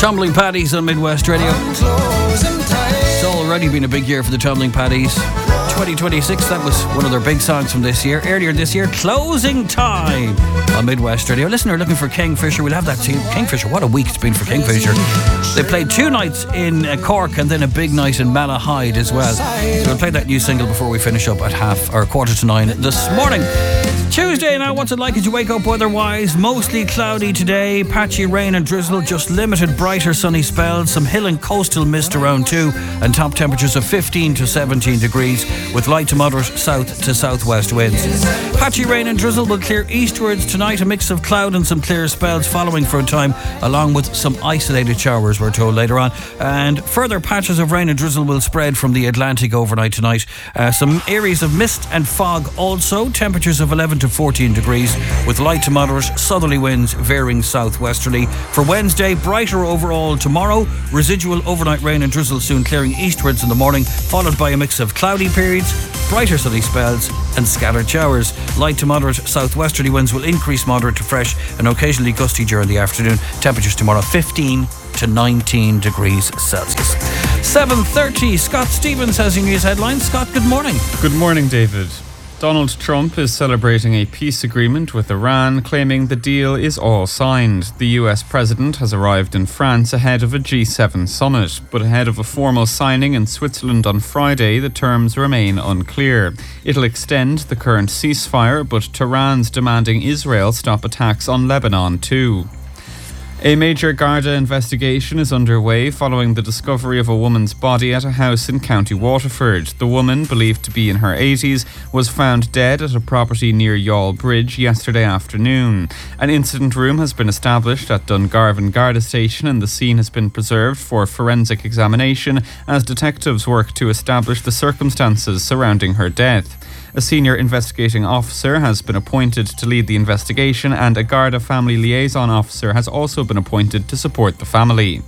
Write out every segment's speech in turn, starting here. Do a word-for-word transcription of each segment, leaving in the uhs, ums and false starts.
Tumbling Paddies on Midwest Radio. It's already been a big year for the Tumbling Paddies. twenty twenty-six, that was one of their big songs from this year. Earlier this year, Closing Time on Midwest Radio. Listen, they're looking for Kingfisher. We'll have that too. Kingfisher, what a week it's been for Kingfisher. They played two nights in uh, Cork and then a big night in Malahide as well. So we'll play that new single before we finish up at half or quarter to nine this morning. Tuesday now, what's it like as you wake up weather-wise? Mostly cloudy today, patchy rain and drizzle, just limited brighter sunny spells, some hill and coastal mist around too, and top temperatures of fifteen to seventeen degrees with light to moderate south to southwest winds. Patchy rain and drizzle will clear eastwards tonight, a mix of cloud and some clear spells following for a time, along with some isolated showers, we're told later on. And further patches of rain and drizzle will spread from the Atlantic overnight tonight. Uh, some areas of mist and fog also, temperatures of eleven to fourteen degrees with light to moderate southerly winds veering southwesterly. For Wednesday, brighter overall tomorrow, residual overnight rain and drizzle soon clearing eastwards in the morning, followed by a mix of cloudy periods, brighter sunny spells and scattered showers. Light to moderate southwesterly winds will increase moderate to fresh and occasionally gusty during the afternoon. Temperatures tomorrow fifteen to nineteen degrees Celsius. seven thirty, Scott Stevens has your news headlines. Scott, good morning. Good morning, David. Donald Trump is celebrating a peace agreement with Iran, claiming the deal is all signed. The U S president has arrived in France ahead of a G seven summit, but ahead of a formal signing in Switzerland on Friday, the terms remain unclear. It'll extend the current ceasefire, but Tehran's demanding Israel stop attacks on Lebanon too. A major Garda investigation is underway following the discovery of a woman's body at a house in County Waterford. The woman, believed to be in her eighties, was found dead at a property near Youghal Bridge yesterday afternoon. An incident room has been established at Dungarvan Garda Station and the scene has been preserved for forensic examination as detectives work to establish the circumstances surrounding her death. A senior investigating officer has been appointed to lead the investigation and a Garda family liaison officer has also been appointed to support the family.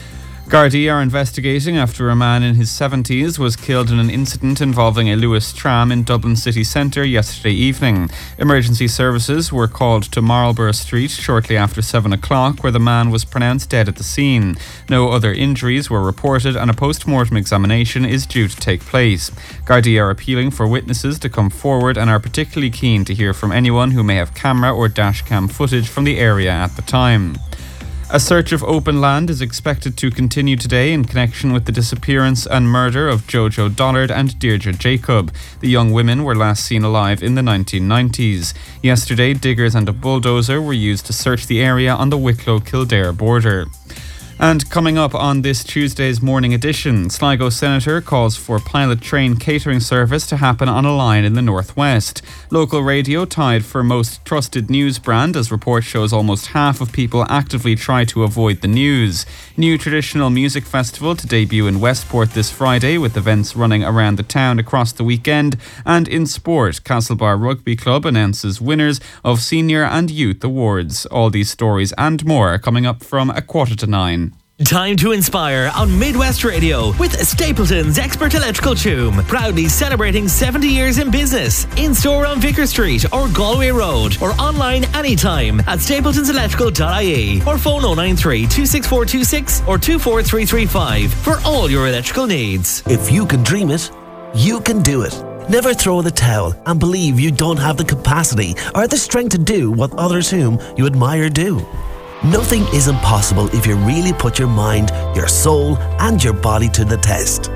Gardaí are investigating after a man in his seventies was killed in an incident involving a Lewis tram in Dublin city centre yesterday evening. Emergency services were called to Marlborough Street shortly after seven o'clock, where the man was pronounced dead at the scene. No other injuries were reported and a post-mortem examination is due to take place. Gardaí are appealing for witnesses to come forward and are particularly keen to hear from anyone who may have camera or dashcam footage from the area at the time. A search of open land is expected to continue today in connection with the disappearance and murder of Jojo Dollard and Deirdre Jacob. The young women were last seen alive in the nineteen nineties. Yesterday, diggers and a bulldozer were used to search the area on the Wicklow-Kildare border. And coming up on this Tuesday's morning edition, Sligo Senator calls for pilot train catering service to happen on a line in the northwest. Local radio tied for most trusted news brand as report shows almost half of people actively try to avoid the news. New traditional music festival to debut in Westport this Friday with events running around the town across the weekend. And in sport, Castlebar Rugby Club announces winners of senior and youth awards. All these stories and more are coming up from a quarter to nine. Time to inspire on Midwest Radio with Stapleton's Expert Electrical Choom. Proudly celebrating seventy years in business. In-store on Vicar Street or Galway Road or online anytime at stapletons electrical dot I E or phone oh nine three, two six four two six or two four three three five for all your electrical needs. If you can dream it, you can do it. Never throw the towel and believe you don't have the capacity or the strength to do what others whom you admire do. Nothing is impossible if you really put your mind, your soul, and your body to the test.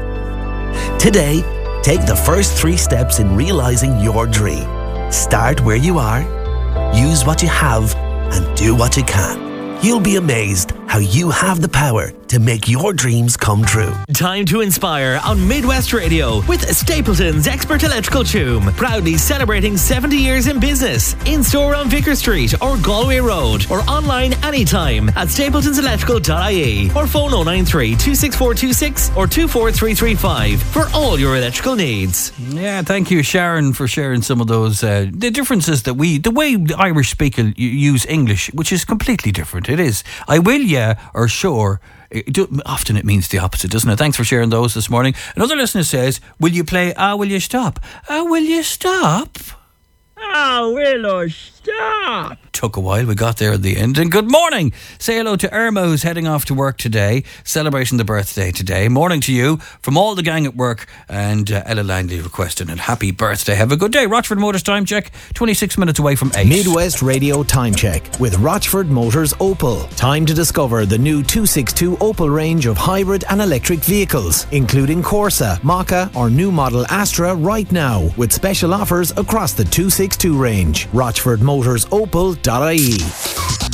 Today, take the first three steps in realizing your dream. Start where you are, use what you have, and do what you can. You'll be amazed how you have the power to make your dreams come true. Time to inspire on Midwest Radio with Stapleton's Expert Electrical Choom. Proudly celebrating seventy years in business. In-store on Vicar Street or Galway Road or online anytime at stapletons electrical dot I E or phone oh nine three, two six four two six or two four three three five for all your electrical needs. Yeah, thank you, Sharon, for sharing some of those. Uh, the differences that we, the way the Irish speak and use English, which is completely different. It is. I will, yeah, or sure. It do, often it means the opposite, doesn't it? Thanks for sharing those this morning. Another listener says, will you play Ah, Will You Stop? Ah, Will You Stop? Ah, will you Stop! Took a while, we got there at the end. And good morning. Say hello to Irma, who's heading off to work today, celebrating the birthday today. Morning to you from all the gang at work, and uh, Ella Langley requesting a happy birthday. Have a good day. Rochford Motors time check, twenty-six minutes away from eight. Midwest Radio time check with Rochford Motors Opel. Time to discover the new two sixty-two Opel range of hybrid and electric vehicles, including Corsa, Maka or new model Astra right now, with special offers across the two sixty-two range. rochford motors opel dot I E.